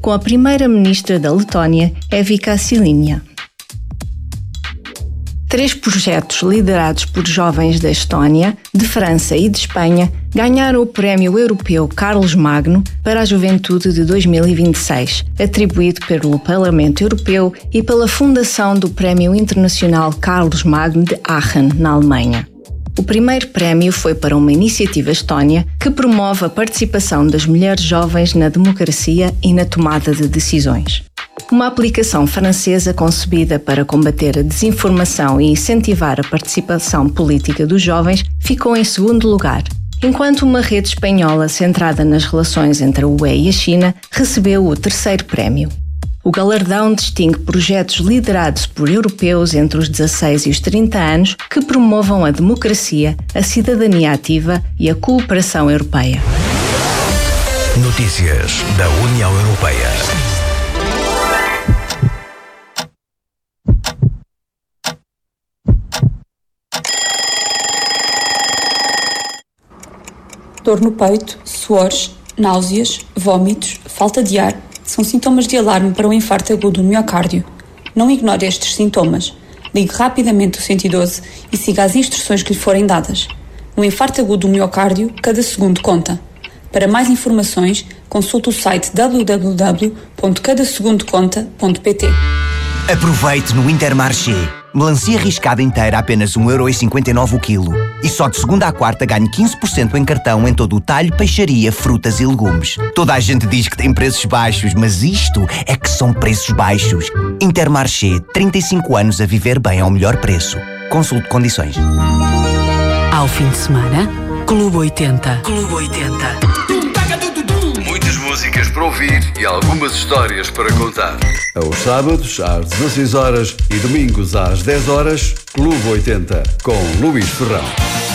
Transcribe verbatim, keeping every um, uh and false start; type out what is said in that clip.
com a primeira-ministra da Letónia, Evika Siliņa. Três projetos liderados por jovens da Estónia, de França e de Espanha ganharam o Prémio Europeu Carlos Magno para a Juventude de dois mil e vinte e seis, atribuído pelo Parlamento Europeu e pela Fundação do Prémio Internacional Carlos Magno de Aachen, na Alemanha. O primeiro prémio foi para uma iniciativa estónia que promove a participação das mulheres jovens na democracia e na tomada de decisões. Uma aplicação francesa concebida para combater a desinformação e incentivar a participação política dos jovens ficou em segundo lugar, enquanto uma rede espanhola centrada nas relações entre a U E e a China recebeu o terceiro prémio. O galardão distingue projetos liderados por europeus entre os dezasseis e os trinta anos que promovam a democracia, a cidadania ativa e a cooperação europeia. Notícias da União Europeia. Dor no peito, suores, náuseas, vômitos, falta de ar são sintomas de alarme para o infarto agudo do miocárdio. Não ignore estes sintomas. Ligue rapidamente o cento e doze e siga as instruções que lhe forem dadas. No infarto agudo do miocárdio, cada segundo conta. Para mais informações, consulte o site w w w ponto cada segundo conta ponto p t. Aproveite no Intermarché. Melancia riscada inteira a apenas um euro e cinquenta e nove o quilo. E só de segunda à quarta ganhe quinze por cento em cartão em todo o talho, peixaria, frutas e legumes. Toda a gente diz que tem preços baixos, mas isto é que são preços baixos. Intermarché, trinta e cinco anos a viver bem ao melhor preço. Consulte condições. Ao fim de semana, Clube oitenta. Clube oitenta. Muitas músicas para ouvir e algumas histórias para contar. Aos sábados, às dezasseis horas e domingos às dez horas, Clube oitenta, com Luís Ferrão.